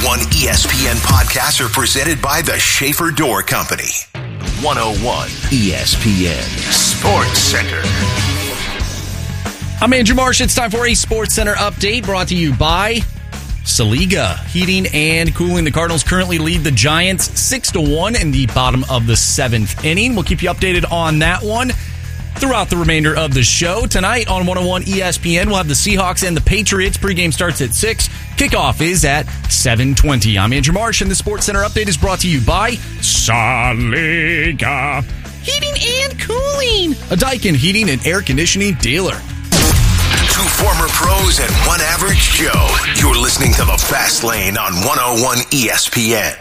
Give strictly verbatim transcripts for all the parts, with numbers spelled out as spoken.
oh one E S P N podcasts are presented by the Schaefer Door Company. one oh one E S P N Sports Center. I'm Andrew Marsh. It's time for a Sports Center update brought to you by Saliga Heating and Cooling. The Cardinals currently lead the Giants six to one in the bottom of the seventh inning. We'll keep you updated on that one throughout the remainder of the show. Tonight on one oh one E S P N, we'll have the Seahawks and the Patriots. Pregame starts at six. Kickoff is at seven twenty. I'm Andrew Marsh, and the Sports Center update is brought to you by Saliga Heating and Cooling, a Daikin heating and air conditioning dealer. Two former pros and one average Joe. You're listening to The Fast Lane on one oh one E S P N.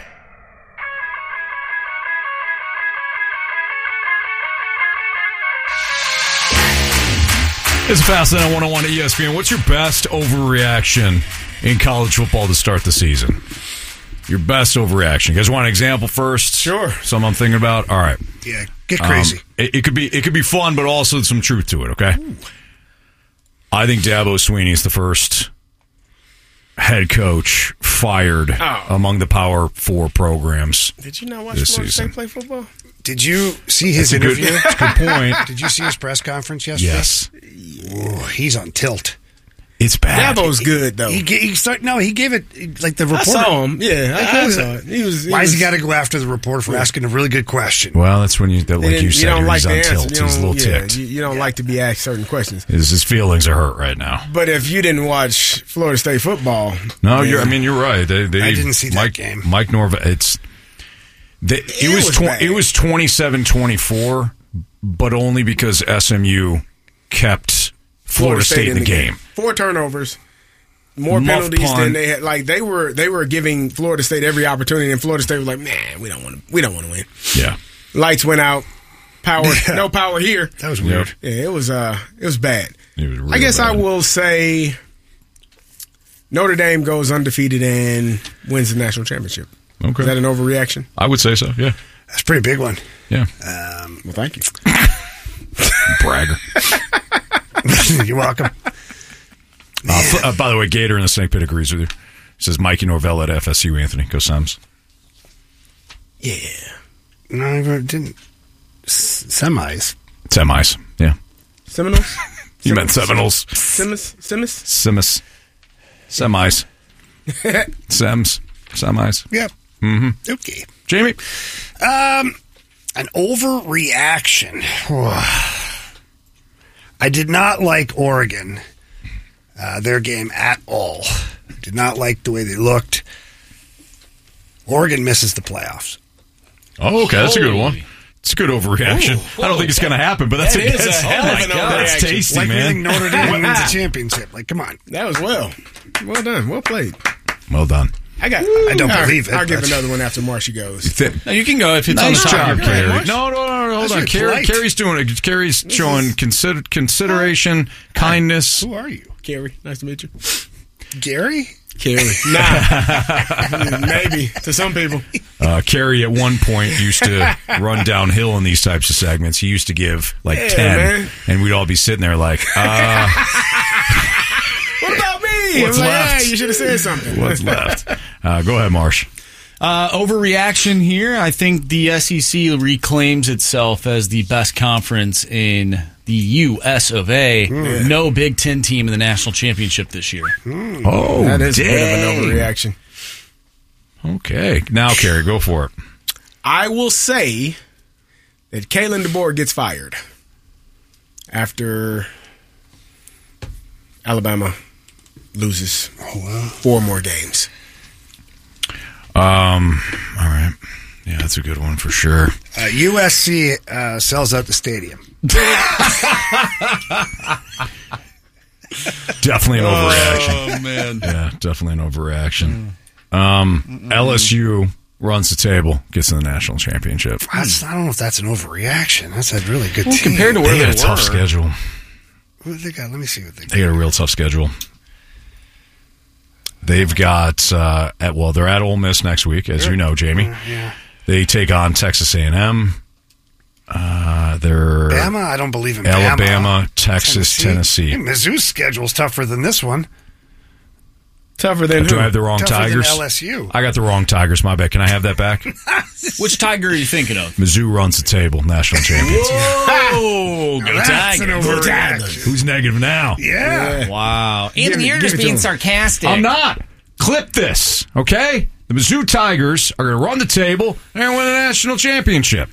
It's Fast Lane on one oh one E S P N. What's your best overreaction in college football to start the season? Your best overreaction. You guys want an example first? Sure. Something I'm thinking about? All right. Yeah, get crazy. Um, it, it could be it could be fun, but also some truth to it, okay? Ooh. I think Dabo Swinney is the first head coach fired oh. among the Power Four programs. Did you not watch Florida State play football? Did you see his that's interview? A good, that's a good point. Did you see his press conference yesterday? Yes. Ooh, he's on tilt. It's bad. Dabo's good, though. He, he, he start, no, he gave it, like the reporter. I saw him. Yeah, I, I saw it. He was, he why was, has he got to go after the reporter for yeah. asking a really good question? Well, that's when you, that, like you said, you don't like he's on answer. tilt. He's a little yeah, ticked. You, you don't yeah. like to be asked certain questions. His, his feelings are hurt right now. But if you didn't watch Florida State football. No, you're, I mean, you're right. They, they, I didn't see that Mike, game. Mike Norvell, it's. The, it, it was, was tw- it was twenty-seven twenty-four, but only because S M U kept Florida, Florida State, State in the, the game. game. Four turnovers, more Muff penalties punt. than they had. Like they were, they were giving Florida State every opportunity, and Florida State was like, "Man, we don't want to, we don't want to win." Yeah, lights went out, power, yeah. no power here. That was weird. Yeah, it was, uh, it was bad. It was really I guess bad. I will say Notre Dame goes undefeated and wins the national championship. Okay. Is that an overreaction? I would say so, yeah. That's a pretty big one. Yeah. Um, well, thank you. Bragger. You're welcome. Uh, f- uh, by the way, Gator in the Snake Pit agrees with you. He says Mikey Norvell at F S U, Anthony. Go Sams. Yeah. No, I didn't. S- semis. Semis, yeah. Seminoles? You meant Seminoles. Simis? Simis? Simis. Semis. Sems. Semis. Yep. Mm-hmm. Okay. Jamie? Um, an overreaction. I did not like Oregon, uh, their game at all. Did not like the way they looked. Oregon misses the playoffs. Oh, okay. That's a good one. It's a good overreaction. Ooh, I don't think it's going to happen, but that's that a, is that's, a hell oh of my an God, that's tasty, like man. Like we think Notre Dame wins a championship. Like, come on. That was well. Well done. Well played. Well done. I got. I don't I'll, believe it. I'll give another one after Marshy goes. No, you can go if it's nice on the top. job, Carrie. No, no, no, no, hold That's on. Carrie, Carrie's doing it. Carrie's this showing is... consider, consideration, Hi. kindness. Who are you? Carrie. Nice to meet you. Gary? Carrie. Nah. Maybe. To some people. Uh, Carrie at one point used to run downhill in these types of segments. He used to give like yeah, ten, man. and we'd all be sitting there like, uh... what about me? What's like, left? Hey, you should have said something. What's left? Uh, go ahead, Marsh. Uh, overreaction here. I think the S E C reclaims itself as the best conference in the U S of A. Mm. No Big Ten team in the national championship this year. Mm. Oh, that is dang. a bit of an overreaction. Okay. Now, Carrie, go for it. I will say that Kalen DeBoer gets fired after Alabama loses oh, wow. four more games. Um. All right. Yeah, that's a good one for sure. Uh, U S C uh, sells out the stadium. Definitely an overreaction. Oh, man. Yeah, definitely an overreaction. Um, Mm-mm. L S U runs the table, gets in the national championship. That's, I don't know if that's an overreaction. That's a really good well, team. Compared to where they, they, they got were. a tough schedule. What do they got? Let me see what they got. They got a real tough schedule. They've got, uh, at well, they're at Ole Miss next week, as you know, Jamie. Uh, yeah. They take on Texas A and M. Uh, they're Bama? I don't believe in Alabama, Bama. Texas, Tennessee. Tennessee. Hey, Mizzou's schedule's tougher than this one. Tougher than Do who? I have the wrong Tougher than Tigers? L S U. I got the wrong Tigers. My bad. Can I have that back? Which Tiger are you thinking of? Mizzou runs the table. National champions. Whoa! Go That's an Tigers. overreaction. Who's negative now? Yeah. Wow. Give Anthony, it- you're give just it to being him. sarcastic. I'm not. Clip this, okay? The Mizzou Tigers are going to run the table and win a national championship.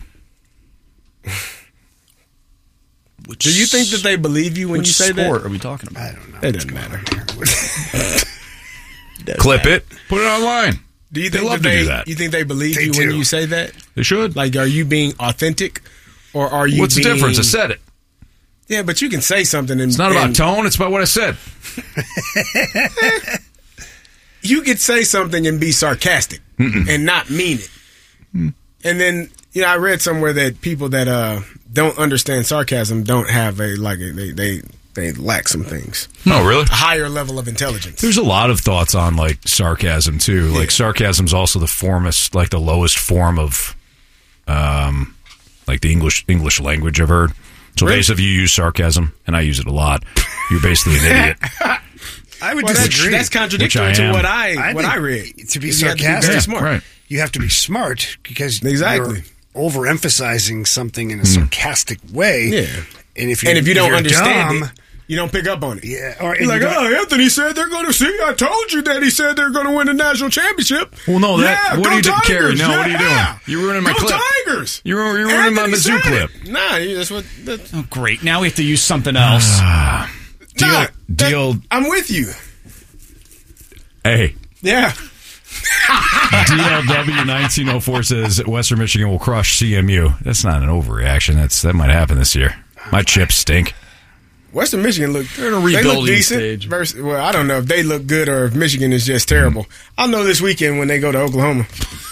Which, Do you think that they believe you when which you say sport that? are we talking about? I don't know. It doesn't matter. Clip it. Put it online. Do you They think love that to they, do that. You think they believe They you when do. you say that? They should. Like, are you being authentic, or are you? What's the being, difference? I said it. Yeah, but you can say something, and It's not about and tone. It's about what I said. You could say something and be sarcastic and not mean it. Mm. And then, you know, I read somewhere that people that uh, don't understand sarcasm don't have a like a, they they they lack some things, No, really? a higher level of intelligence. There's a lot of thoughts on like sarcasm too. Like sarcasm's also the formest, like the lowest form of, um, like the English English language I've heard. So Really? basically, if you use sarcasm, and I use it a lot, you're basically an idiot. I would Well, that's, disagree. that's contradictory Which I to am. what I, I what think I read. to be You have to sarcastic. very smart. Right. You have to be smart because Exactly. you're overemphasizing something in a sarcastic way. Yeah. And if you And if you don't you're understand dumb, it, you don't pick up on it. yeah, or You're like, you don't- oh, Anthony said they're going to see. I told you that he said they're going to win the national championship. Well, no, that- Yeah, what go are you doing, Tigers, Kerry? No, what are you doing? yeah. You're ruining my go clip. Tigers. You're, you're ruining my Anthony Mizzou said clip. it. Nah, you- that's what. That's, Oh, great. Now we have to use something else. Deal, nah, deal. that- I'm with you. Hey, Yeah. D L W nineteen oh four says Western Michigan will crush C M U. That's not an overreaction. That's that might happen this year. My chips stink. Western Michigan look. They're in a they look rebuilding decent. stage. Versus, well, I don't know if they look good or if Michigan is just terrible. I'll know this weekend when they go to Oklahoma.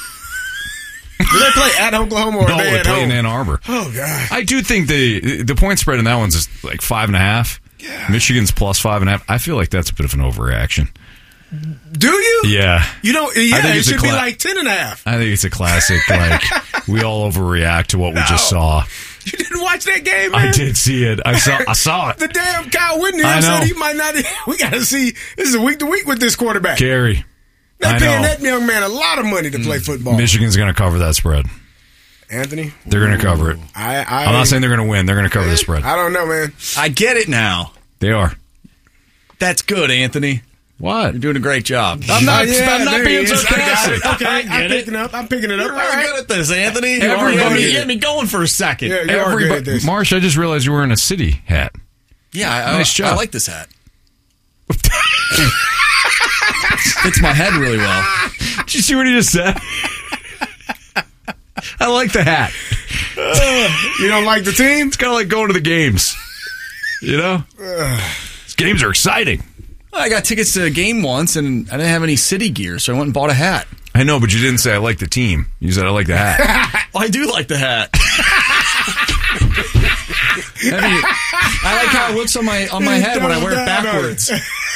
Do they play at Oklahoma or No, are they they at play in home? Ann Arbor. Oh God. I do think the the point spread in that one's is like five and a half. Yeah. Michigan's plus five and a half. I feel like that's a bit of an overreaction. Do you? Yeah. You don't. Yeah, think it it's a should be cla- like ten and a half. I think it's a classic. Like we all overreact to what we just saw. You didn't watch that game, man? I did see it. I saw. I saw it. The damn Kyle Whitney I said know. he might not. We got to see. This is a week to week with this quarterback. Gary, They're I paying know. that young man a lot of money to play football. Michigan's going to cover that spread. Anthony, They're going to cover it. I, I, I'm not saying they're going to win. They're going to cover the spread. I don't know, man. I get it now. They are. That's good, Anthony. What? You're doing a great job. I'm not. Yeah, I'm not there being he is. I got sarcastic. it. Okay, I I'm get it. picking up. I'm picking it up. You're All really right. good at this, Anthony. You Everybody- are. You had me going for a second. Yeah, you are good Everybody, at this. Marsh, I just realized you were wearing a city hat. Yeah, I, Nice I, job. I like this hat. Fits my head really well. Did you see what he just said? I like the hat. You don't like the team? It's kind of like going to the games. You know? These games are exciting. I got tickets to a game once, and I didn't have any city gear, so I went and bought a hat. I know, but you didn't say I like the team. You said I like the hat. Well, I do like the hat. I, mean, I like how it looks on my on my head when I wear it backwards.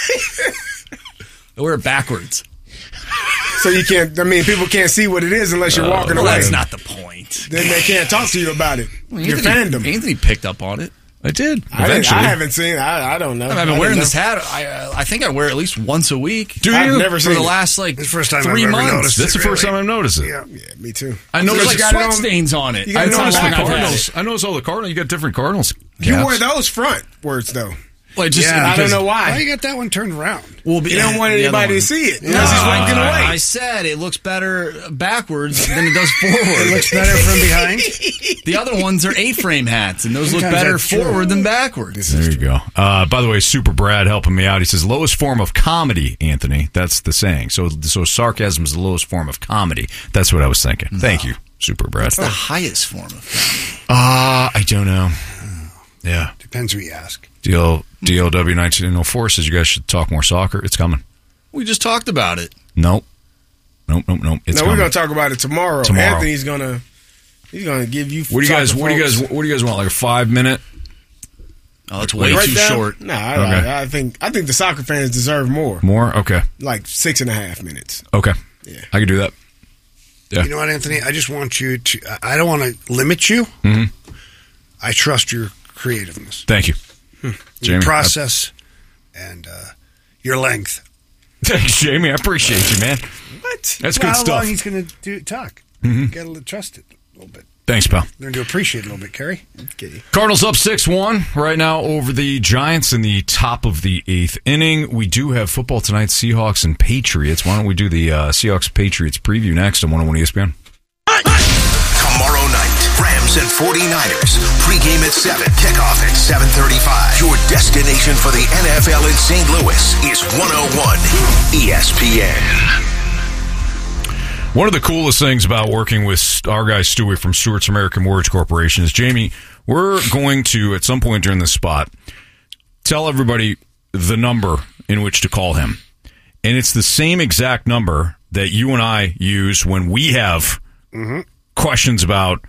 I wear it backwards. So you can't. I mean, people can't see what it is unless you're walking Well, away. that's not the point. Then they can't talk to you about it. Your Anthony, fandom. Anthony picked up on it. I did. I, didn't- Eventually. I haven't seen. I, I don't know. I've I been didn't wearing know. this hat. I uh, I think I wear it at least once a week. Do I've you? never For seen the it. last like It's the first time three I've ever months. noticed That's the it, first really. time I've noticed it. Yeah. Yeah, me too. I There's noticed like got it sweat on- stains on it. You got it That's on how Noticed long the I've had Cardinals. it. I noticed all the Cardinals. You got different Cardinals. You caps. wear those front words though. Well, it just, Yeah, I don't because- know Why why. you got that one turned around? Well, You don't want the other anybody one. to see it No, unless he's walking away. I said it looks better backwards than it does forward. It looks better from behind. The other ones are A-frame hats, and those Sometimes look better that's true. forward than backwards. There you go. Uh, by the way, Super Brad helping me out. He says lowest form of comedy, Anthony. That's the saying. So, so sarcasm is the lowest form of comedy. That's what I was thinking. Thank you, Super Brad. It's the highest form of comedy. Uh, I don't know. Yeah. Depends who you ask. D L D L W nineteen oh four says you guys should talk more soccer. It's coming. We just talked about it. Nope. Nope, nope, nope. It's no, coming. we're gonna talk about it tomorrow. Tomorrow. Anthony's gonna he's gonna give you. What do you guys? soccer What do you guys? folks. What do you guys want? Like a five minute? Oh, that's way Right too down? short. No, I, Okay. I, I think I think the soccer fans deserve more. More? Okay. Like six and a half minutes. Okay. Yeah. I can do that. Yeah. You know what, Anthony? I just want you to. I don't want to limit you. Mm-hmm. I trust your creativeness, Thank you, your Jamie. process, and uh, your length. Thanks, Jamie. I appreciate you, man. What? That's well, good how stuff. How long he's going to do talk? Mm-hmm. Got to trust it a little bit. Thanks, pal. Learn to appreciate it a little bit, Kerry. Okay. Cardinals up six one right now over the Giants in the top of the eighth inning. We do have football tonight, Seahawks and Patriots. Why don't we do the uh, Seahawks-Patriots preview next on one oh one E S P N? Tomorrow night, Rams and forty-niners. Pregame at seven, kickoff at seven thirty-five. Your destination for the N F L in Saint Louis is one oh one E S P N. One of the coolest things about working with our guy Stewie from Stewart's American Mortgage Corporation is, Jamie, we're going to, at some point during this spot, tell everybody the number in which to call him. And it's the same exact number that you and I use when we have mm-hmm. questions about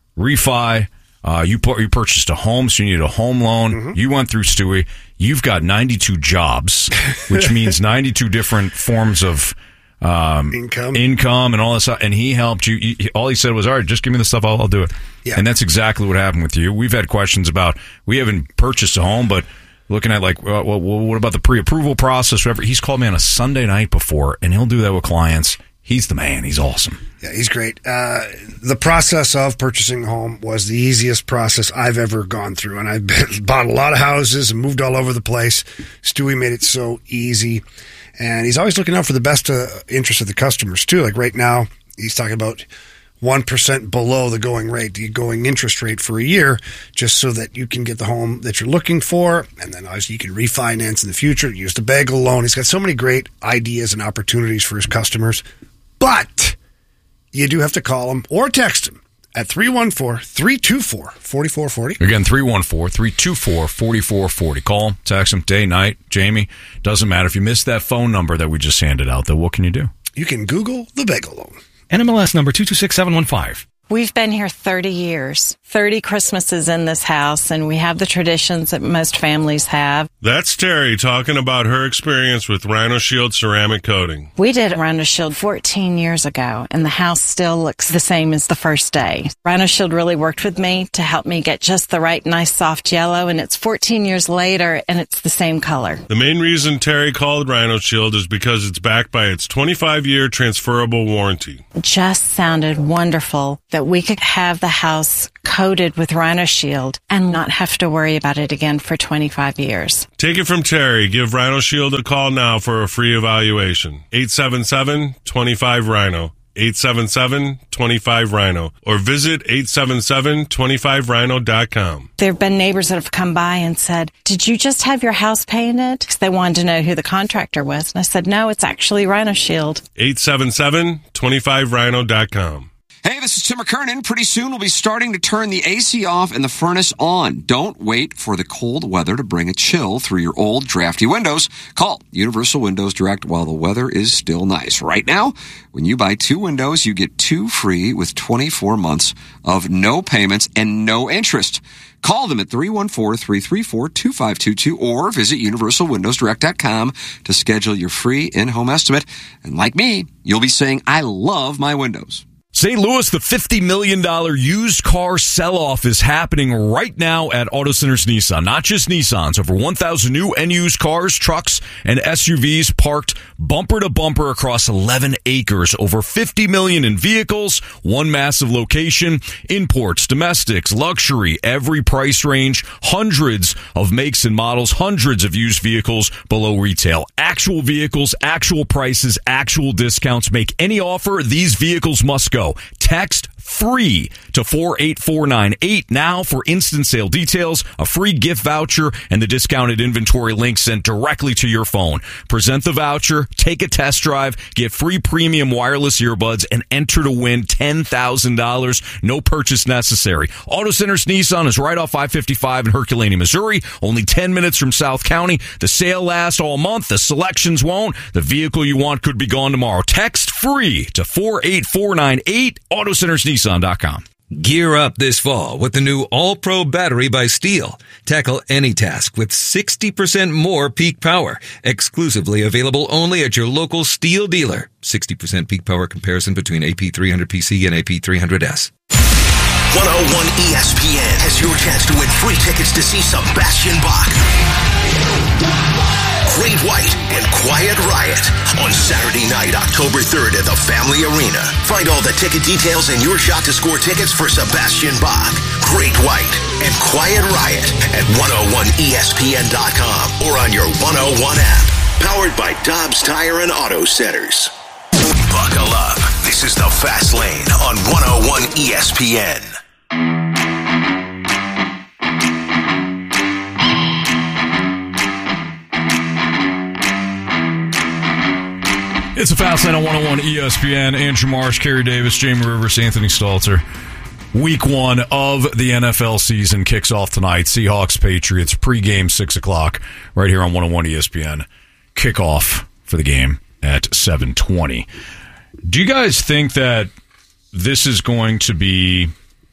refi. Uh, you, pu- you purchased a home, so you needed a home loan. Mm-hmm. You went through Stewie. You've got ninety-two jobs, which means ninety-two different forms of Um, income, income, and all this stuff, and he helped you. He, all he said was, "All right, just give me the stuff. I'll, I'll do it." Yeah. And that's exactly what happened with you. We've had questions about. We haven't purchased a home, but looking at like, well, well what about the pre-approval process? Whatever. He's called me on a Sunday night before, and he'll do that with clients. He's the man. He's awesome. Yeah, he's great. Uh, the process of purchasing a home was the easiest process I've ever gone through, and I've been, bought a lot of houses and moved all over the place. Stewie made it so easy. And he's always looking out for the best uh, interest of the customers, too. Like right now, he's talking about one percent below the going rate, the going interest rate for a year, just so that you can get the home that you're looking for. And then obviously you can refinance in the future, use the bagel loan. He's got so many great ideas and opportunities for his customers. But you do have to call him or text him at three one four, three two four, four four four zero. Again, three one four, three two four, four four four zero. Call him, text him, day, night, Jamie. Doesn't matter. If you missed that phone number that we just handed out, though, what can you do? You can Google the bagel loan. N M L S number two two six seven one five. We've been here thirty years, thirty Christmases in this house, and we have the traditions that most families have. That's Terry talking about her experience with Rhino Shield ceramic coating. We did Rhino Shield fourteen years ago, and the house still looks the same as the first day. Rhino Shield really worked with me to help me get just the right nice soft yellow, and it's fourteen years later, and it's the same color. The main reason Terry called Rhino Shield is because it's backed by its twenty-five year transferable warranty. It just sounded wonderful that we could have the house coated with Rhino Shield and not have to worry about it again for twenty-five years. Take it from Terry. Give Rhino Shield a call now for a free evaluation. eight seven seven, two five, Rhino. eight seven seven, two five, Rhino. Or visit eight seven seven, two five rhino dot com. There have been neighbors that have come by and said, "Did you just have your house painted?" Because they wanted to know who the contractor was. And I said, "No, it's actually Rhino Shield." eight seven seven, two five rhino dot com. Hey, this is Tim McKernan. Pretty soon we'll be starting to turn the A C off and the furnace on. Don't wait for the cold weather to bring a chill through your old, drafty windows. Call Universal Windows Direct while the weather is still nice. Right now, when you buy two windows, you get two free with twenty-four months of no payments and no interest. Call them at three one four, three three four, two five two two or visit universal windows direct dot com to schedule your free in-home estimate. And like me, you'll be saying, "I love my windows." Saint Louis, the fifty million dollars used car sell-off is happening right now at Auto Centers Nissan. Not just Nissans, over one thousand new and used cars, trucks, and S U Vs parked bumper to bumper across eleven acres. Over fifty million dollars in vehicles, one massive location, imports, domestics, luxury, every price range, hundreds of makes and models, hundreds of used vehicles below retail. Actual vehicles, actual prices, actual discounts. Make any offer, these vehicles must go. Text free to four eight four nine eight now for instant sale details, a free gift voucher, and the discounted inventory link sent directly to your phone. Present the voucher, take a test drive, get free premium wireless earbuds, and enter to win ten thousand dollars. No purchase necessary. Auto Centers Nissan is right off I fifty-five in Herculaneum, Missouri. Only ten minutes from South County. The sale lasts all month. The selections won't. The vehicle you want could be gone tomorrow. Text free to four eight four nine eight, auto centers nissan dot com. Gear up this fall with the new All-Pro battery by Steel. Tackle any task with sixty percent more peak power. Exclusively available only at your local Steel dealer. sixty percent peak power comparison between A P three hundred P C and A P three hundred S. one oh one E S P N has your chance to win free tickets to see Sebastian Bach. Great White and Quiet Riot on Saturday night, October third at the Family Arena. Find all the ticket details and your shot to score tickets for Sebastian Bach, Great White, and Quiet Riot at one oh one E S P N dot com or on your one oh one app. Powered by Dobbs Tire and Auto Centers. Buckle up. This is the Fast Lane on one oh one E S P N. It's a Fast Lane on one oh one E S P N. Andrew Marsh, Kerry Davis, Jamie Rivers, Anthony Stalter. Week one of the N F L season kicks off tonight. Seahawks, Patriots, pregame six o'clock right here on one oh one E S P N. Kickoff for the game at seven twenty. Do you guys think that this is going to be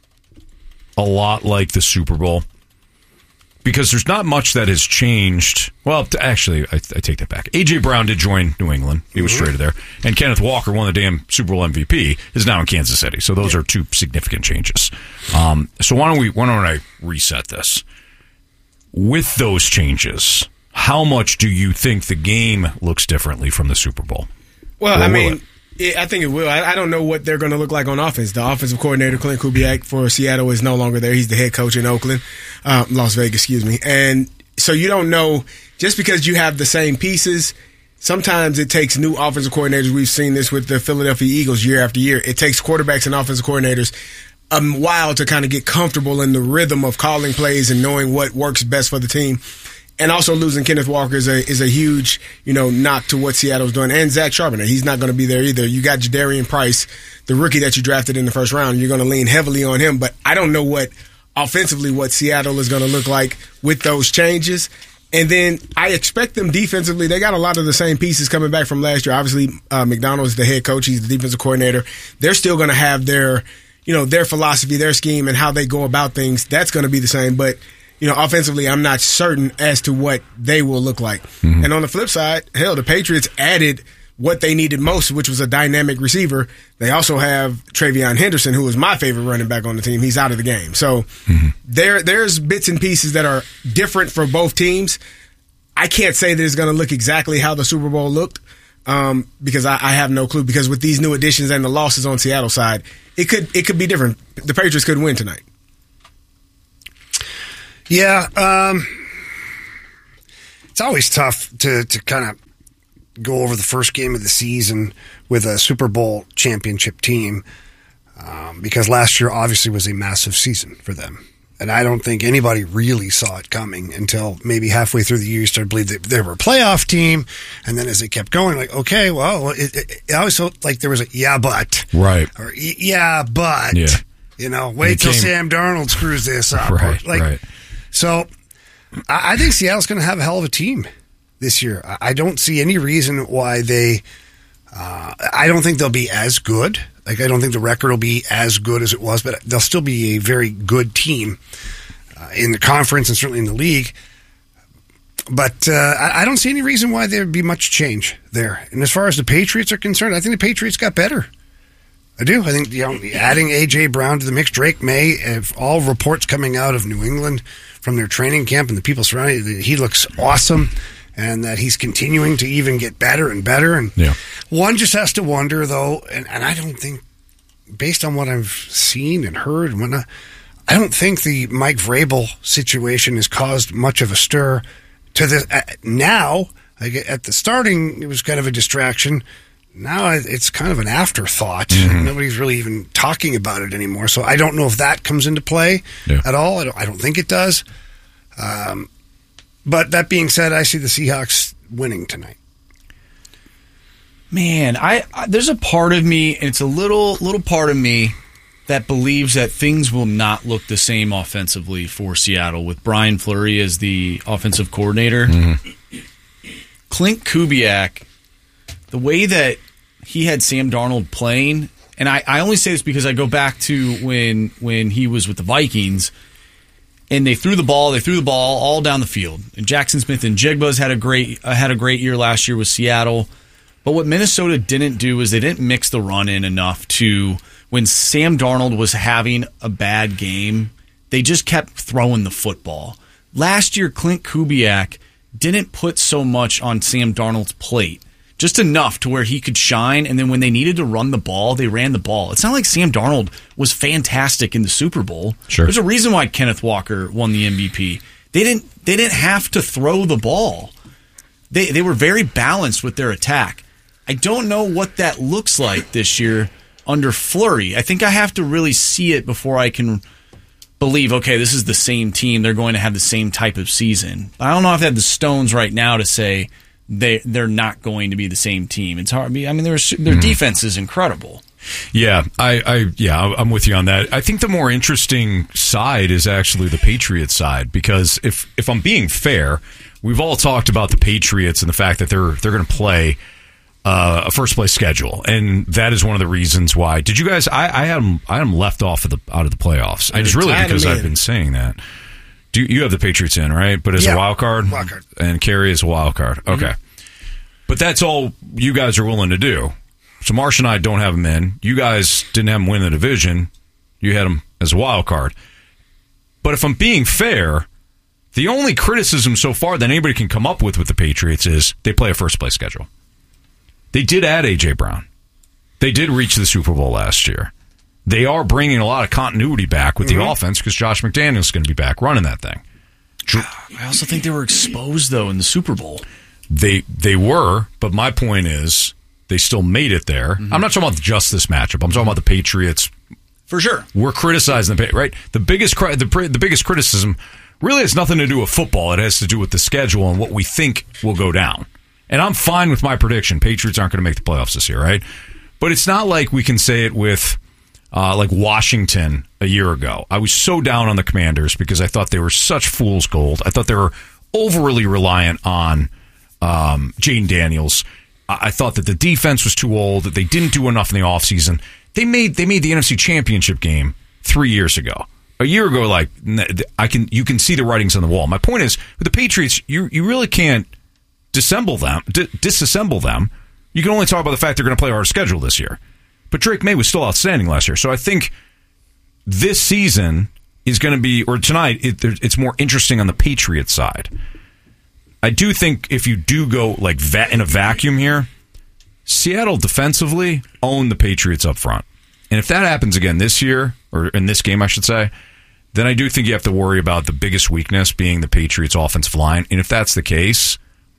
a lot like the Super Bowl? Because there's not much that has changed. Well, actually, I, I take that back. A J. Brown did join New England. He was mm-hmm. traded there. And Kenneth Walker, won the damn Super Bowl M V P, is now in Kansas City. So those yeah. are two significant changes. Um, so why don't we? Why don't I reset this? With those changes, how much do you think the game looks differently from the Super Bowl? Well, or I mean, it, I think it will. I, I don't know what they're going to look like on offense. The offensive coordinator, Clint Kubiak, for Seattle is no longer there. He's the head coach in Oakland, uh, Las Vegas, excuse me. And so you don't know, just because you have the same pieces, sometimes it takes new offensive coordinators. We've seen this with the Philadelphia Eagles year after year. It takes quarterbacks and offensive coordinators a while to kind of get comfortable in the rhythm of calling plays and knowing what works best for the team. And also losing Kenneth Walker is a is a huge, you know, knock to what Seattle's doing. And Zach Charbonnet, he's not going to be there either. You got Jadarian Price, the rookie that you drafted in the first round. You're going to lean heavily on him. But I don't know what offensively what Seattle is going to look like with those changes. And then I expect them defensively. They got a lot of the same pieces coming back from last year. Obviously, uh, McDonald is the head coach. He's the defensive coordinator. They're still going to have their, you know, their philosophy, their scheme, and how they go about things. That's going to be the same. But you know, offensively, I'm not certain as to what they will look like. Mm-hmm. And on the flip side, hell, the Patriots added what they needed most, which was a dynamic receiver. They also have Travion Henderson, who is my favorite running back on the team. He's out of the game. So mm-hmm. there, there's bits and pieces that are different for both teams. I can't say that it's going to look exactly how the Super Bowl looked um, because I, I have no clue. Because with these new additions and the losses on Seattle's side, it could it could be different. The Patriots could win tonight. Yeah, um, it's always tough to, to kind of go over the first game of the season with a Super Bowl championship team um, because last year obviously was a massive season for them. And I don't think anybody really saw it coming until maybe halfway through the year you started to believe that they were a playoff team. And then as they kept going, like, okay, well, it, it, it always felt like there was a yeah, but. Right. Or yeah, but. Yeah. You know, wait till came, Sam Darnold screws this up. Right, or, like, right. So I think Seattle's going to have a hell of a team this year. I don't see any reason why they uh, – I don't think they'll be as good. Like, I don't think the record will be as good as it was, but they'll still be a very good team uh, in the conference and certainly in the league. But uh, I, I don't see any reason why there would be much change there. And as far as the Patriots are concerned, I think the Patriots got better. I do. I think, you know, adding A J. Brown to the mix, Drake May, if all reports coming out of New England from their training camp and the people surrounding it, he looks awesome and that he's continuing to even get better and better. And yeah. One just has to wonder, though, and, and I don't think, based on what I've seen and heard and whatnot, I don't think the Mike Vrabel situation has caused much of a stir to this. Uh, now, like at the starting, it was kind of a distraction. Now it's kind of an afterthought. Mm-hmm. Nobody's really even talking about it anymore. So I don't know if that comes into play yeah. at all. I don't, I don't think it does. Um, but that being said, I see the Seahawks winning tonight. Man, I, I there's a part of me, and it's a little little part of me that believes that things will not look the same offensively for Seattle with Brian Fleury as the offensive coordinator. Mm-hmm. Clint Kubiak, the way that he had Sam Darnold playing, and I, I only say this because I go back to when when he was with the Vikings, and they threw the ball, they threw the ball all down the field. And Jackson Smith and Jigba's had a great uh, had a great year last year with Seattle. But what Minnesota didn't do is they didn't mix the run in enough to, when Sam Darnold was having a bad game, they just kept throwing the football. Last year, Clint Kubiak didn't put so much on Sam Darnold's plate. Just enough to where he could shine, and then when they needed to run the ball, they ran the ball. It's not like Sam Darnold was fantastic in the Super Bowl. Sure. There's a reason why Kenneth Walker won the M V P. They didn't they didn't have to throw the ball. They they were very balanced with their attack. I don't know what that looks like this year under Fleury. I think I have to really see it before I can believe, okay, this is the same team. They're going to have the same type of season. I don't know if they have the stones right now to say they they're not going to be the same team. It's hard. I mean, their their mm. defense is incredible. Yeah, I, I yeah, I'm with you on that. I think the more interesting side is actually the Patriots side, because if if I'm being fair, we've all talked about the Patriots and the fact that they're they're going to play uh, a first place schedule, and that is one of the reasons why. Did you guys? I, I had them I had them left off of the out of the playoffs. I just really because I've been saying that. Do you, you have the Patriots in, right? But as yeah, a wild card, wild card, and Kerry is a wild card. Okay, mm-hmm. But that's all you guys are willing to do. So Marsh and I don't have them in. You guys didn't have them win the division. You had them as a wild card. But if I'm being fair, the only criticism so far that anybody can come up with with the Patriots is they play a first place schedule. They did add A J Brown. They did reach the Super Bowl last year. They are bringing a lot of continuity back with mm-hmm. the offense because Josh McDaniels is going to be back running that thing. I also think they were exposed, though, in the Super Bowl. They they were, but my point is they still made it there. Mm-hmm. I'm not talking about just this matchup. I'm talking about the Patriots. For sure. We're criticizing the right. The biggest the, the biggest criticism really has nothing to do with football. It has to do with the schedule and what we think will go down. And I'm fine with my prediction. Patriots aren't going to make the playoffs this year, right? But it's not like we can say it with uh, like Washington a year ago. I was so down on the Commanders because I thought they were such fool's gold. I thought they were overly reliant on um, Jaden Daniels. I thought that the defense was too old, that they didn't do enough in the offseason. They made they made the N F C Championship game three years ago. A year ago, like I can you can see the writings on the wall. My point is, with the Patriots, you you really can't disassemble them. D- disassemble them. You can only talk about the fact they're going to play a hard schedule this year. But Drake May was still outstanding last year. So I think this season is going to be, or tonight, it, it's more interesting on the Patriots side. I do think if you do go like va- in a vacuum here, Seattle defensively own the Patriots up front. And if that happens again this year, or in this game, I should say, then I do think you have to worry about the biggest weakness being the Patriots' offensive line. And if that's the case,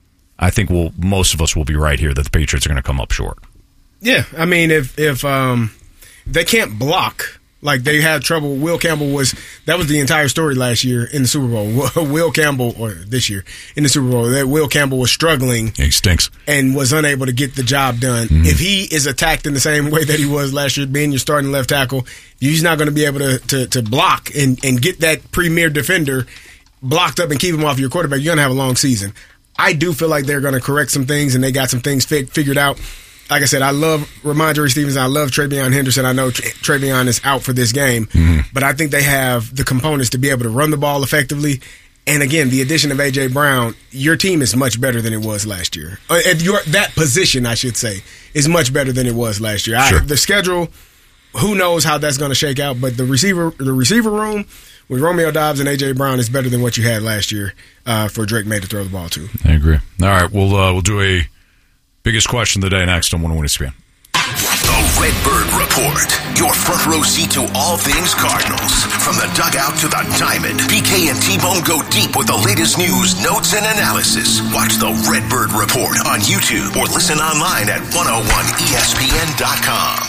I think we'll most of us will be right here that the Patriots are going to come up short. Yeah, I mean, if if um, they can't block, like they had trouble. Will Campbell was that was the entire story last year in the Super Bowl. Will Campbell, or this year in the Super Bowl, that Will Campbell was struggling. Yeah, he stinks and was unable to get the job done. Mm-hmm. If he is attacked in the same way that he was last year, being your starting left tackle, he's not going to be able to, to to block and and get that premier defender blocked up and keep him off your quarterback. You're going to have a long season. I do feel like they're going to correct some things, and they got some things fig- figured out. Like I said, I love Ramondre Stevenson. I love Travion Henderson. I know Tra- Travion is out for this game, mm-hmm. but I think they have the components to be able to run the ball effectively. And again, the addition of A J Brown, your team is much better than it was last year. Uh, at your, that position, I should say, is much better than it was last year. Sure. I, the schedule, who knows how that's going to shake out, but the receiver, the receiver room with Romeo Doubs and A J Brown is better than what you had last year uh, for Drake May to throw the ball to. I agree. All right, we'll uh, we'll do a biggest question of the day next on one oh one E S P N. The Redbird Report, your front row seat to all things Cardinals. From the dugout to the diamond, B K and T-Bone go deep with the latest news, notes, and analysis. Watch the Redbird Report on YouTube or listen online at one oh one E S P N dot com.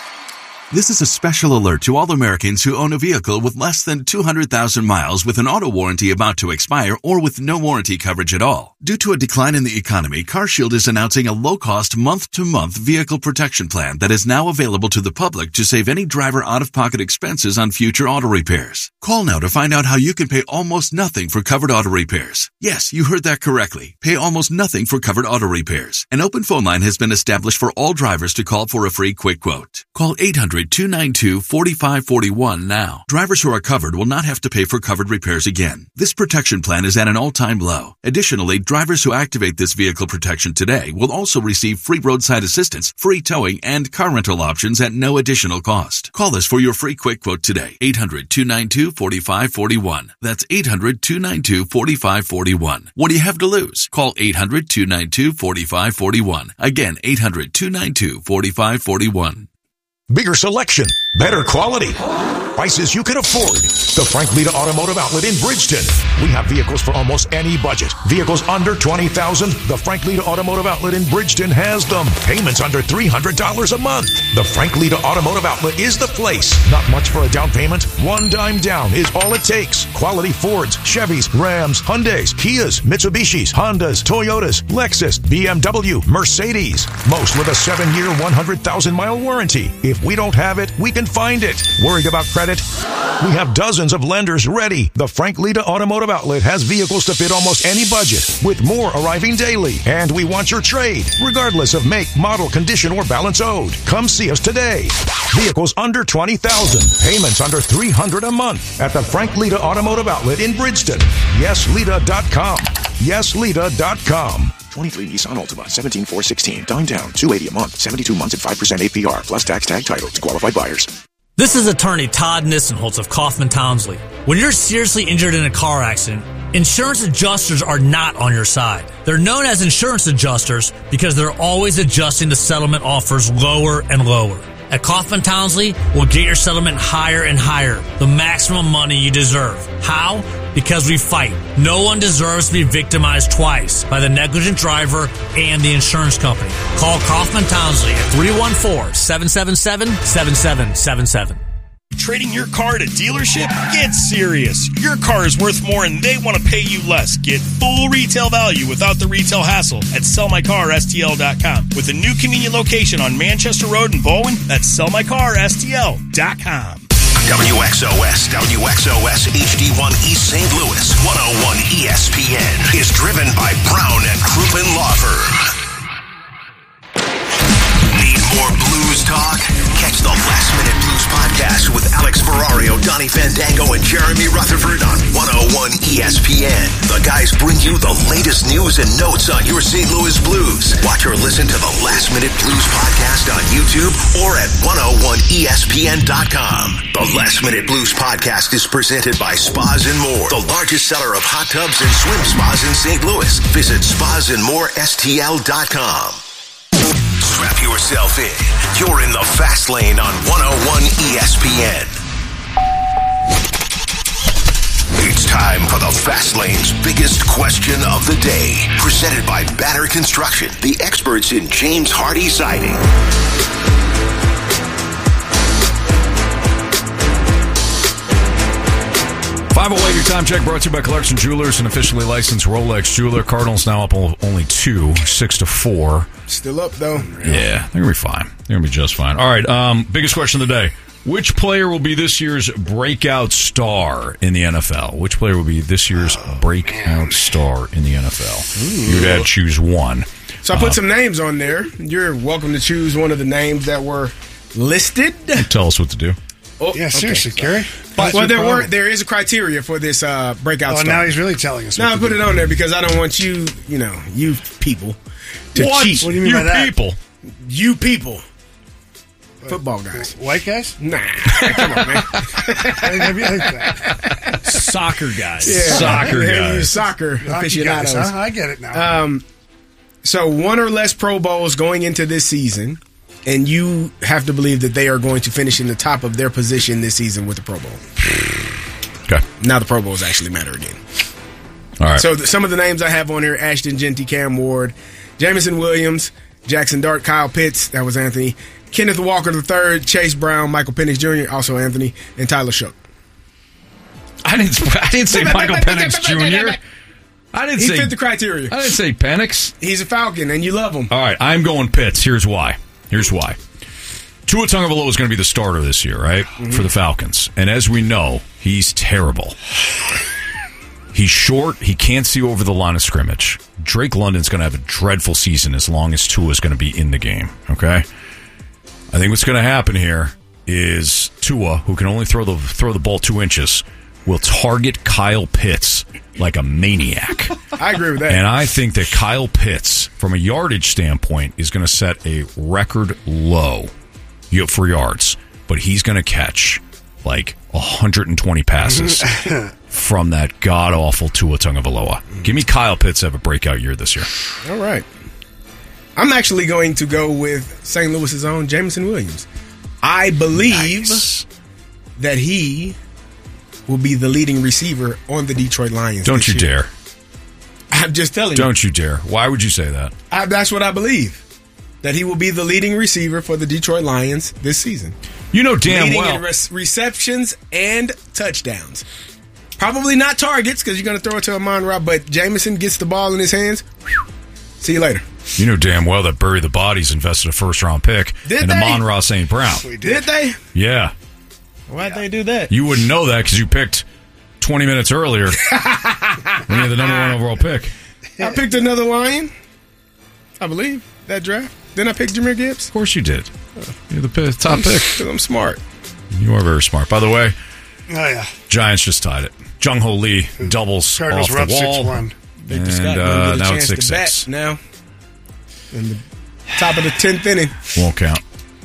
This is a special alert to all Americans who own a vehicle with less than two hundred thousand miles with an auto warranty about to expire or with no warranty coverage at all. Due to a decline in the economy, CarShield is announcing a low-cost month-to-month vehicle protection plan that is now available to the public to save any driver out-of-pocket expenses on future auto repairs. Call now to find out how you can pay almost nothing for covered auto repairs. Yes, you heard that correctly. Pay almost nothing for covered auto repairs. An open phone line has been established for all drivers to call for a free quick quote. Call eight hundred hundred, two nine two, four five four one now. Drivers who are covered will not have to pay for covered repairs again. This protection plan is at an all-time low. Additionally, drivers who activate this vehicle protection today will also receive free roadside assistance, free towing, and car rental options at no additional cost. Call us for your free quick quote today. eight hundred, two nine two, four five four one. That's eight hundred, two nine two, four five four one. What do you have to lose? Call eight hundred, two nine two, four five four one. Again, eight hundred, two nine two, four five four one. Bigger selection, better quality, prices you can afford. The Frank Lita Automotive Outlet in Bridgeton. We have vehicles for almost any budget. Vehicles under twenty thousand dollars. The Frank Lita Automotive Outlet in Bridgeton has them. Payments under three hundred dollars a month. The Frank Lita Automotive Outlet is the place. Not much for a down payment. One dime down is all it takes. Quality Fords, Chevys, Rams, Hyundais, Kias, Mitsubishis, Hondas, Toyotas, Lexus, B M W, Mercedes. Most with a seven-year, one hundred thousand mile warranty. If we don't have it, we can find it. Worried about credit? We have dozens of lenders ready. The Frank Lita Automotive Outlet has vehicles to fit almost any budget, with more arriving daily. And we want your trade, regardless of make, model, condition, or balance owed. Come see us today. Vehicles under twenty thousand dollars. Payments under three hundred dollars a month at the Frank Lita Automotive Outlet in Bridgeton. yes lita dot com. yes lita dot com. twenty-three Nissan Altima, seventeen four sixteen. Down down, two hundred eighty a month, seventy-two months at five percent A P R, plus tax tag title to qualified buyers. This is attorney Todd Nissenholtz of Kaufman Townsley. When you're seriously injured in a car accident, insurance adjusters are not on your side. They're known as insurance adjusters because they're always adjusting the settlement offers lower and lower. At Kaufman Townsley, we'll get your settlement higher and higher, the maximum money you deserve. How? Because we fight. No one deserves to be victimized twice by the negligent driver and the insurance company. Call Kaufman Townsley at three one four, seven seven seven, seven seven seven seven. Trading your car at a dealership? Get serious. Your car is worth more and they want to pay you less. Get full retail value without the retail hassle at sell my car S T L dot com. With a new convenient location on Manchester Road in Bowen, that's sell my car S T L dot com. W X O S, W X O S H D one East Saint Louis, one oh one E S P N is driven by Brown and Crouppen Law Firm. Need more blues talk? Catch the Last Minute Blues podcast with Alex Ferrario, Donnie Fandango, and Jeremy Rutherford on one oh one E S P N. The guys bring you the latest news and notes on your Saint Louis Blues. Watch or listen to the Last Minute Blues podcast on YouTube or at one oh one E S P N dot com. The Last Minute Blues podcast is presented by Spas and More, the largest seller of hot tubs and swim spas in Saint Louis. Visit spas and more S T L dot com. Strap yourself in. You're in the fast lane on one oh one E S P N. It's time for the Fast Lane's biggest question of the day. Presented by Banner Construction, the experts in James Hardy siding. five oh eight, your time check brought to you by Clarkson Jewelers, an officially licensed Rolex jeweler. Cardinals now up only two, six to four. Still up, though. Yeah, they're going to be fine. They're going to be just fine. All right, um, biggest question of the day. Which player will be this year's breakout star in the N F L? Which player will be this year's oh, breakout man. star in the N F L? Ooh. You'd have to choose one. So I put uh, some names on there. You're welcome to choose one of the names that were listed. Tell us what to do. Oh, yeah, seriously, Kerry. But, well, there were there is a criteria for this uh, breakout oh, star. Now he's really telling us. Now I put do. it on there because I don't want you, you know, you people to what? cheat. What do you mean you by that? people? You people. Football guys. White guys? Nah. Come on, man. Soccer guys. Yeah. Soccer guys. guys. Soccer aficionados. Guys, huh? I get it now. Um, so one or less Pro Bowls going into this season, and you have to believe that they are going to finish in the top of their position this season with the Pro Bowl. Okay. Now the Pro Bowls actually matter again. All right. So th- some of the names I have on here: Ashton Genty, Cam Ward, Jameson Williams, Jackson Dart, Kyle Pitts, that was Anthony, Kenneth Walker the third, Chase Brown, Michael Penix Junior, also Anthony, and Tyler Shook. I didn't. I didn't say Michael Penix Junior I didn't he say fit the criteria. I didn't say Penix. He's a Falcon, and you love him. All right, I'm going Pitts. Here's why. Here's why. Tua Tagovailoa is going to be the starter this year, right, mm-hmm. for the Falcons. And as we know, he's terrible. He's short. He can't see over the line of scrimmage. Drake London's going to have a dreadful season as long as Tua is going to be in the game, okay? I think what's going to happen here is Tua, who can only throw the throw the ball two inches, will target Kyle Pitts like a maniac. I agree with that. And I think that Kyle Pitts, from a yardage standpoint, is going to set a record low for yards. But he's going to catch like one hundred twenty passes from that god-awful Tua Tagovailoa. Give me Kyle Pitts to have a breakout year this year. All right. I'm actually going to go with Saint Louis's own Jameson Williams. I believe nice. that he will be the leading receiver on the Detroit Lions. Don't you year. dare. I'm just telling Don't you. you dare. Why would you say that? I, that's what I believe. That he will be the leading receiver for the Detroit Lions this season. You know damn leading well. in re- receptions and touchdowns. Probably not targets because you're going to throw it to Amon-Ra, but Jameson gets the ball in his hands. Whew. See you later. You know damn well that Bury the Bodies invested a first-round pick did in they? Amon-Ra Saint Brown. Did. did they? Yeah. Why'd yeah. they do that? You wouldn't know that because you picked twenty minutes earlier when you had the number one overall pick. I picked another Lion, I believe, that draft. Then I picked Jahmyr Gibbs. Of course you did. You're the p- top I'm, pick. Because I'm smart. You are very smart. By the way, oh, yeah. Giants just tied it. Jung Ho Lee doubles Cardinals off were up the wall. six one. Victor and Scott uh, get a now chance it's six to bat six. now. In the top of the tenth inning. Won't count.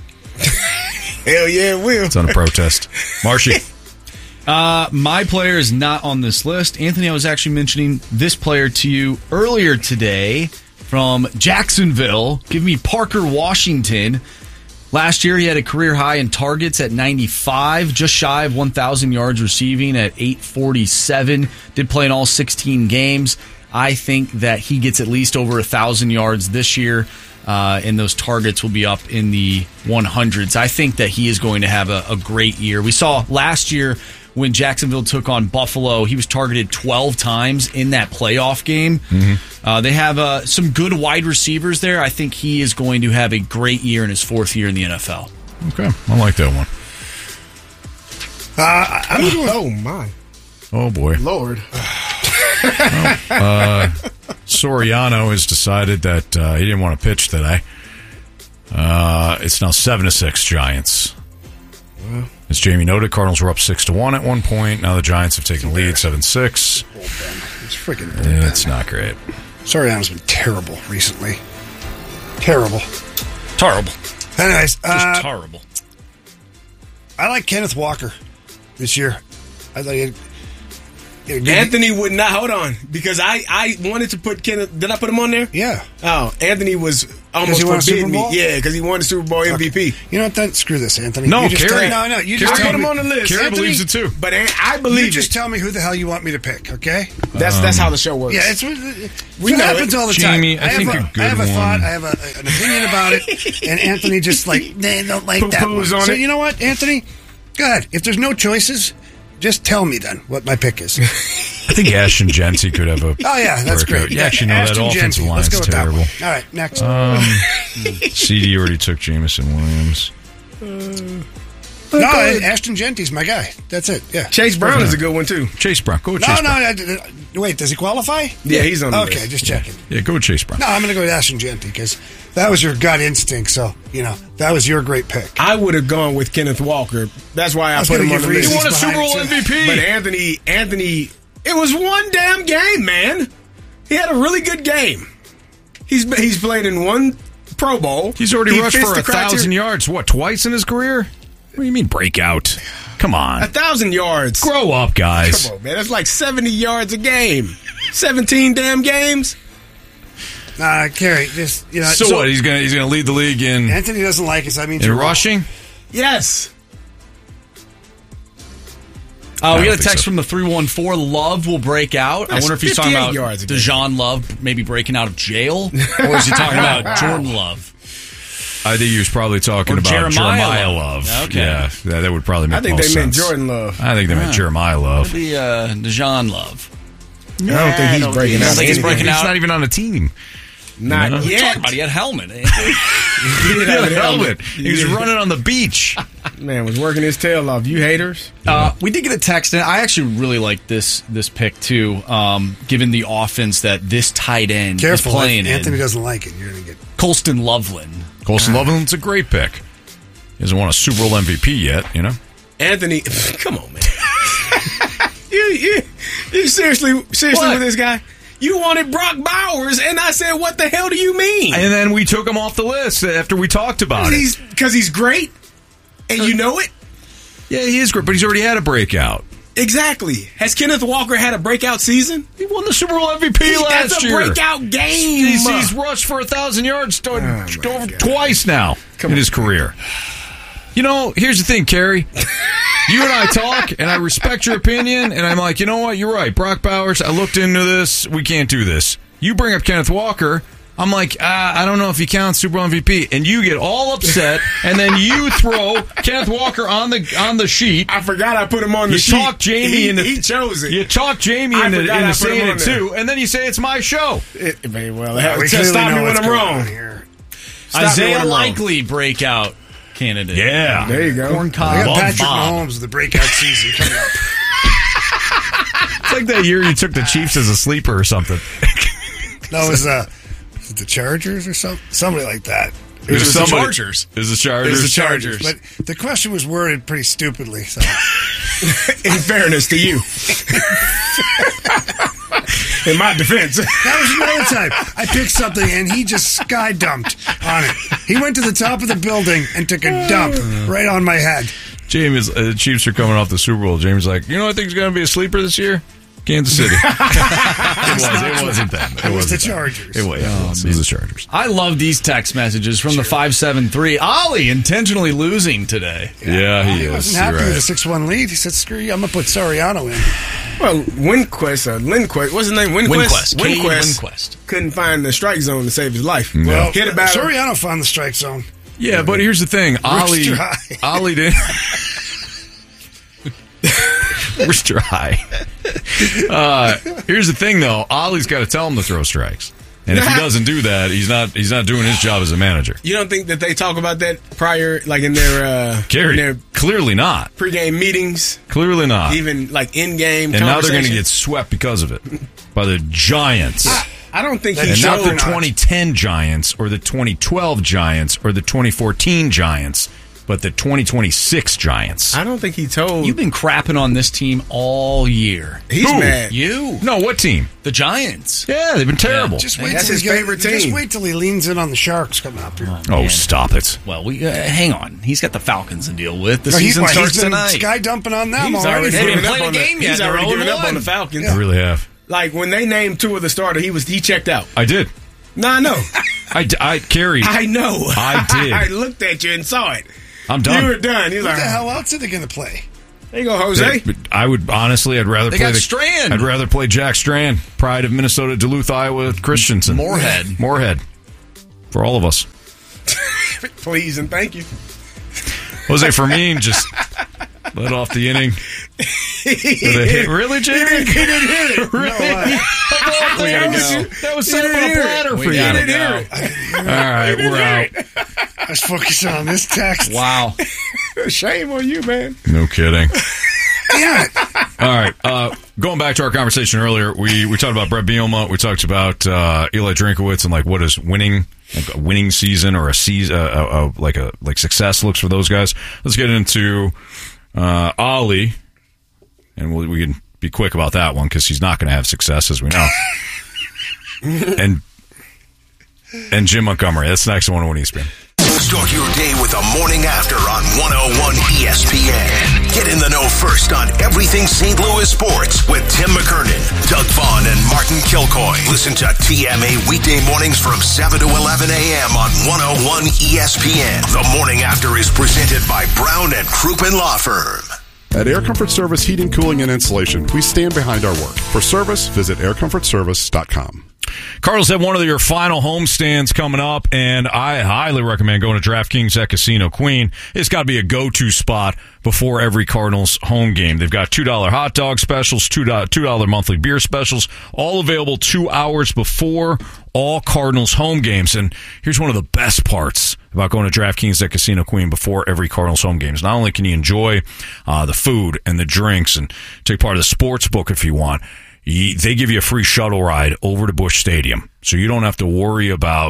Hell yeah, it will. It's on a protest. Marshy. Uh, my player is not on this list. Anthony, I was actually mentioning this player to you earlier today from Jacksonville. Give me Parker Washington. Last year, he had a career high in targets at ninety-five, just shy of one thousand yards receiving at eight forty-seven. Did play in all sixteen games. I think that he gets at least over one thousand yards this year, uh, and those targets will be up in the hundreds. I think that he is going to have a, a great year. We saw last year when Jacksonville took on Buffalo, he was targeted twelve times in that playoff game. Mm-hmm. Uh, they have uh, some good wide receivers there. I think he is going to have a great year in his fourth year in the N F L. Okay, I like that one. Uh, I'm doing, oh, my. Oh, boy. Lord. well, uh, Soriano has decided that uh, he didn't want to pitch today. Uh, it's now seven to six Giants. Well, as Jamie noted, Cardinals were up six to one at one point. Now the Giants have taken the lead seven six. It's freaking. It's not great. Soriano's been terrible recently. Terrible. Terrible. Anyways, just uh, terrible. I like Kenneth Walker this year. I thought he had. Anthony would not hold on because I, I wanted to put Kenneth. Did I put him on there? Yeah. Oh, Anthony was almost forbidden me. Yeah, because he won the Super Bowl M V P. Okay. You know what? Then screw this, Anthony. No, you just Kerry. Tell, no, no. You Kerry. just I tell put him me, on the list. Kerry Anthony, believes it too. But I believe you just it. tell me who the hell you want me to pick. Okay. That's um, that's how the show works. Yeah, it's we it know happens it. all the Jamie, time. I, I think have a, a, good I have a one. thought. I have a, an opinion about it, and Anthony just like they don't like that one. On so it. you know what, Anthony? Good. If there's no choices, just tell me then what my pick is. I think Ashton Genty could have a. Oh yeah, that's breakout. great. You Yeah, actually know Ashton that offensive Genty. line's Let's go with terrible. That one. All right, next. Um, C D already took Jameson Williams. Uh, no, Ashton Genty's my guy. That's it. Yeah. Chase Brown is a good one too. Chase Brown. Go with No, Chase no, Brown. no, no. Wait, does he qualify? Yeah, he's on the Okay, list. just checking. Yeah, go with Chase Brown. No, I'm going to go with Ashton Genty because that was your gut instinct. So, you know, that was your great pick. I would have gone with Kenneth Walker. That's why I, I was put him gonna on the give list. reasons He won a Super behind Bowl it, M too. V P. But Anthony, Anthony, it was one damn game, man. He had a really good game. He's he's played in one Pro Bowl. He's already He rushed fits for the a thousand criteria- yards. What, twice in his career? What do you mean breakout? Come on, A thousand yards. grow up, guys. Come on, man. That's like seventy yards a game. Seventeen damn games. Nah, Kerry, just, you know. So, what? He's gonna he's gonna lead the league in Anthony doesn't like it, so that means in you're wrong. rushing. Yes. Uh, we I got don't a think text so. from the three one four. Love will break out. I That's wonder if he's talking fifty-eight about yards a game. Dejan Love maybe breaking out of jail, or is he talking about Jordan Love? I think he was probably talking Or about Jeremiah Jeremiah, Love. Love. Okay. Yeah, that, that would probably make I think most they meant sense. Jordan Love. I think they meant Jeremiah Love. Maybe uh, Dejan Love. I don't think he's breaking I don't out. think he's anything. breaking He's out. not even on a team. Not No. yet. Talking about he had a helmet. He He did had have a helmet. He was Yeah. running on the beach. Man was working his tail off. You haters. Uh, we did get a text, and I actually really like this this pick too. Um, given the offense that this tight end Careful, is playing if Anthony in, doesn't like it. You're going to get. Colston Loveland. Colson Loveland's a great pick. He hasn't won a Super Bowl M V P yet, you know? Anthony, come on, man. you, you, you seriously, seriously What? with this guy? You wanted Brock Bowers, and I said, what the hell do you mean? And then we took him off the list after we talked about He's, it. Because he's great, and you know it? Yeah, he is great, but he's already had a breakout. Exactly. Has Kenneth Walker had a breakout season? He won the Super Bowl M V P He- last that's a year. breakout game. He's, he's rushed for a thousand yards to, Oh, my over God. twice now Come in on. his career. You know, here's the thing, Kerry. You and I talk, and I respect your opinion, and I'm like, you know what? You're right. Brock Bowers, I looked into this. We can't do this. You bring up Kenneth Walker. I'm like, ah, I don't know if he counts Super Bowl M V P, and you get all upset, and then you throw Kenneth Walker on the on the sheet. I forgot I put him on the You sheet. talk Jamie he, into he chose it. You talk Jamie I into, forgot I into put him saying on it there. too, and then you say it's my show. It, very well. Yeah, we Just clearly stop know me when what's I'm going wrong. on here. Stop me Isaiah when I'm wrong. Likely breakout candidate. Yeah. There you go. Corn I cob. got Patrick Bob. Mahomes with the breakout season coming up. It's like that year you took the Chiefs as a sleeper or something. No, it was, uh, was it the Chargers or something? Somebody like that. It was the somebody- Chargers. It was the Chargers. It was the Chargers. But the question was worded pretty stupidly. So. In fairness to you. In my defense. That was another time. I picked something and he just sky dumped on it. He went to the top of the building and took a dump right on my head. James, uh, the Chiefs are coming off the Super Bowl. James is like, you know what I think is going to be a sleeper this year? Kansas City. it, was, it wasn't them. It, It was the wasn't them. Chargers. It was, yeah, it was the Chargers. I love these text messages from the five seven three. Ollie intentionally losing today. Yeah, he, He is. wasn't You're happy with right. a six one lead. He said, screw you, I'm going to put Soriano in. Well, Winquest, or Lindquist, what's his name? Winquest? Winquest. Cade Winquest. Winquest. Couldn't find the strike zone to save his life. No. Well, Hit a batter. Soriano found the strike zone. Yeah, but here's the thing. Ollie, dry. Ollie did. We're dry. Uh, here's the thing, though. Ollie's got to tell him to throw strikes, and if he doesn't do that, he's not he's not doing his job as a manager. You don't think that they talk about that prior, like in their, uh, Gary, in their clearly not. pregame meetings, Clearly not. even like in-game And now they're going to conversation? get swept because of it by the Giants. I don't think he And not showed the twenty ten Giants or the twenty twelve Giants or the twenty fourteen Giants, but the twenty twenty-six Giants. I don't think he told. You've been crapping on this team all year. He's Who? mad. You. No, what team? The Giants. Yeah, they've been terrible. Just wait That's till his he get- favorite Just team. wait till he leans in on the Sharks coming up here. Oh, stop it. Well, we uh, hang on. He's got the Falcons to deal with. The No, he's, season well, starts he's been tonight. sky dumping on them He's already. already They given didn't up play on the the game yet. He's They're already oh given and up on one. the Falcons. I really have. Like when they named two of the starter, he was he checked out. I did. No, I know. I, d- I carried. I know. I did. I looked at you and saw it. I'm done. You were done. He's What like, the hell else are they going to play? there you go, Jose. But I would honestly, I'd rather They play got the Strand. I'd rather play Jack Strand, pride of Minnesota, Duluth, Iowa, Christensen, Moorhead. Moorhead, for all of us. Please and thank you. Jose Fermin just led off the inning. With a hit. Really, Jimmy? He didn't, he didn't hear it. Really? No, that, gotta was, go. that was He set up on didn't a hear platter it. for We you. gotta go. All right, we're out. I was focusing on this text. Wow. Shame on you, man. No kidding. Yeah. All right. Uh, going back to our conversation earlier, we, we talked about Brett Bielema. We talked about uh, Eli Drinkowitz and like what is winning, like a winning season or a season, uh, uh, uh, like a like success looks for those guys. Let's get into uh, Ollie, and we'll, we can be quick about that one because he's not going to have success, as we know. and and Jim Montgomery. That's the next one on E S P N. Start your day with the morning after on one oh one E S P N. Get in the know first on everything Saint Louis sports with Tim McKernan, Doug Vaughn, and Martin Kilcoy. Listen to T M A weekday mornings from seven to eleven a.m. on one oh one E S P N. The morning after is presented by Brown and Crouppen Law Firm. At Air Comfort Service Heating, Cooling, and Insulation, we stand behind our work. For service, visit air comfort service dot com. Cardinals have one of your final homestands coming up, and I highly recommend going to DraftKings at Casino Queen. It's got to be a go-to spot before every Cardinals home game. They've got two dollar hot dog specials, two dollar monthly beer specials, all available two hours before all Cardinals home games. And here's one of the best parts about going to DraftKings at Casino Queen before every Cardinals home games. Not only can you enjoy uh, the food and the drinks and take part of the sports book if you want, they give you a free shuttle ride over to Busch Stadium, so you don't have to worry about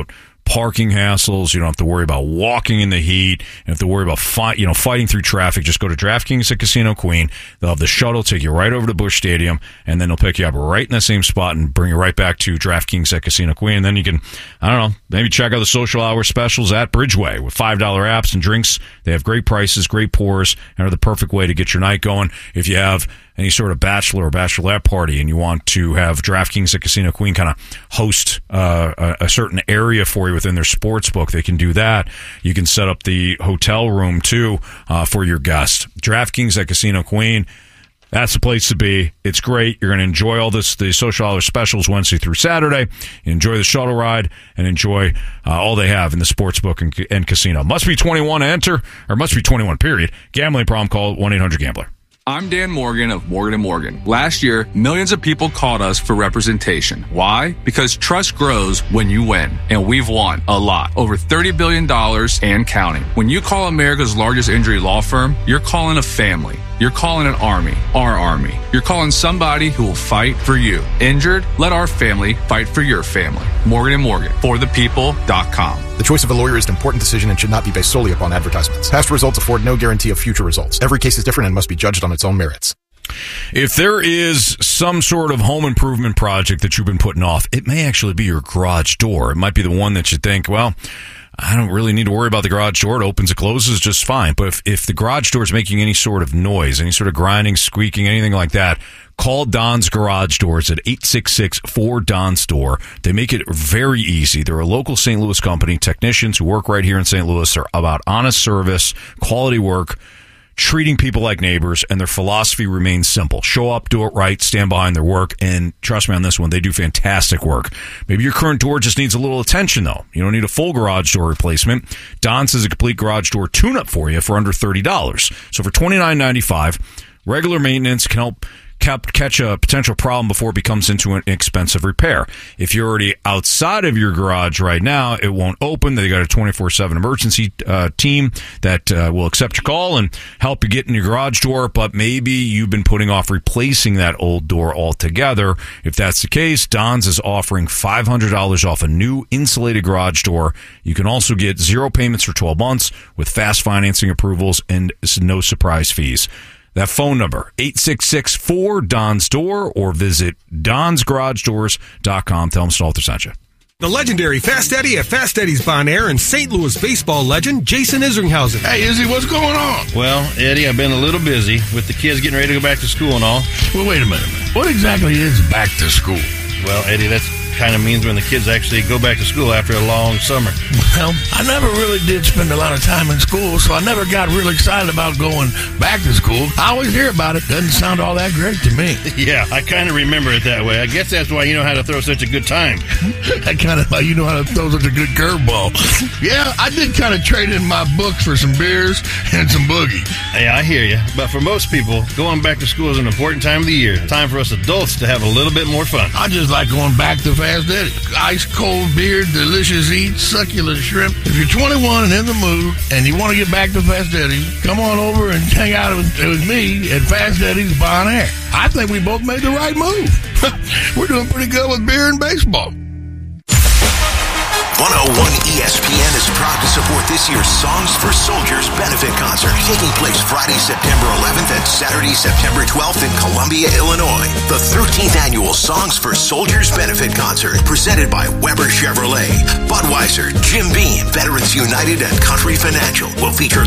parking hassles. You don't have to worry about walking in the heat. You don't have to worry about fight, you know, fighting through traffic. Just go to DraftKings at Casino Queen. They'll have the shuttle take you right over to Busch Stadium, and then they'll pick you up right in the same spot and bring you right back to DraftKings at Casino Queen. And then you can, I don't know, maybe check out the social hour specials at Bridgeway with five dollar apps and drinks. They have great prices, great pours, and are the perfect way to get your night going. If you have any sort of bachelor or bachelorette party and you want to have DraftKings at Casino Queen kind of host uh, a, a certain area for you within their sports book, they can do that. You can set up the hotel room, too, uh, for your guest. DraftKings at Casino Queen, that's the place to be. It's great. You're going to enjoy all this, the social hour specials Wednesday through Saturday. Enjoy the shuttle ride and enjoy uh, all they have in the sports book and, and casino. Must be twenty-one to enter, or must be twenty-one, period. Gambling problem, call one eight hundred gambler. I'm Dan Morgan of Morgan and Morgan. Last year, millions of people called us for representation. Why? Because trust grows when you win. And we've won a lot. Over thirty billion dollars and counting. When you call America's largest injury law firm, you're calling a family. You're calling an army, our army. You're calling somebody who will fight for you. Injured? Let our family fight for your family. Morgan and Morgan, for the people dot com. The choice of a lawyer is an important decision and should not be based solely upon advertisements. Past results afford no guarantee of future results. Every case is different and must be judged on its own merits. If there is some sort of home improvement project that you've been putting off, it may actually be your garage door. It might be the one that you think, well, I don't really need to worry about the garage door. It opens, it closes just fine. But if, if the garage door is making any sort of noise, any sort of grinding, squeaking, anything like that, call Don's Garage Doors at eight six six, four, D O N, S T O R. They make it very easy. They're a local Saint Louis company. Technicians who work right here in Saint Louis are about honest service, quality work, treating people like neighbors, and their philosophy remains simple. Show up, do it right, stand behind their work, and trust me on this one, they do fantastic work. Maybe your current door just needs a little attention, though. You don't need a full garage door replacement. Don's is a complete garage door tune-up for you for under thirty dollars. So for twenty-nine ninety-five, regular maintenance can help catch a potential problem before it becomes into an expensive repair. If you're already outside of your garage right now, it won't open. They got a twenty-four seven emergency uh, team that uh, will accept your call and help you get in your garage door, but maybe you've been putting off replacing that old door altogether. If that's the case, Don's is offering five hundred dollars off a new insulated garage door. You can also get zero payments for twelve months with fast financing approvals and no surprise fees. That phone number, eight six six, four, D O N, S T O R, or visit dons garage doors dot com. Tell them Stalter sent you. The legendary Fast Eddie at Fast Eddie's Bon Air and Saint Louis baseball legend Jason Isringhausen. Hey, Izzy, what's going on? Well, Eddie, I've been a little busy with the kids getting ready to go back to school and all. Well, wait a minute. What exactly is back to school? Well, Eddie, that's kind of means when the kids actually go back to school after a long summer. Well, I never really did spend a lot of time in school, so I never got really excited about going back to school. I always hear about it. Doesn't sound all that great to me. Yeah, I kind of remember it that way. I guess that's why you know how to throw such a good time. I kind of, you know how to throw such a good curveball. Yeah, I did kind of trade in my books for some beers and some boogie. Hey, I hear you. But for most people, going back to school is an important time of the year. Time for us adults to have a little bit more fun. I just like going back to Fast Eddie. Ice cold beer, delicious eats, succulent shrimp. If you're twenty-one and in the mood and you want to get back to Fast Eddie, come on over and hang out with, with me at Fast Eddie's Bon Air. I think we both made the right move. We're doing pretty good with beer and baseball. one oh one E S P N is proud to support this year's Songs for Soldiers benefit concert taking place Friday, September eleventh and Saturday, September twelfth in Columbia, Illinois. The thirteenth annual Songs for Soldiers benefit concert presented by Weber Chevrolet, Budweiser, Jim Beam, Veterans United, and Country Financial will feature